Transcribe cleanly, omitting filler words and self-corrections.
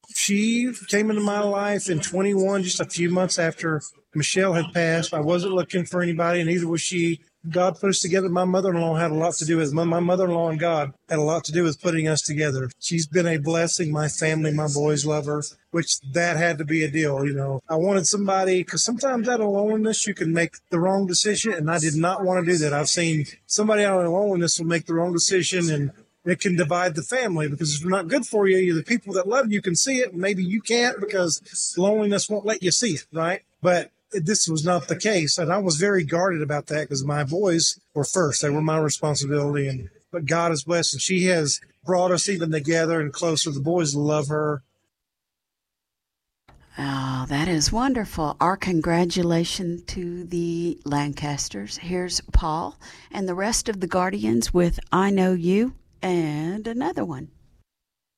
She came into my life in 21, just a few months after Michelle had passed. I wasn't looking for anybody, and neither was she. God put us together. My mother-in-law had a lot to do with my mother-in-law and God had a lot to do with putting us together. She's been a blessing. My family, my boys love her, which that had to be a deal. I wanted somebody, because sometimes out of loneliness, you can make the wrong decision, and I did not want to do that. I've seen somebody out of loneliness will make the wrong decision, and it can divide the family because it's not good for you. The people that love you can see it, and maybe you can't because loneliness won't let you see it, right? But this was not the case, and I was very guarded about that because my boys were first. They were my responsibility, but God is blessed, and she has brought us even together and closer. The boys love her. Oh, that is wonderful. Our congratulations to the Lancasters. Here's Paul and the rest of the Guardians with I Know You and another one.